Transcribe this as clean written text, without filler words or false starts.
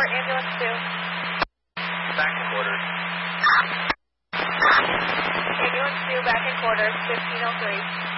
ambulance 2. Back in quarters. Ambulance 2, back in quarters, 1503.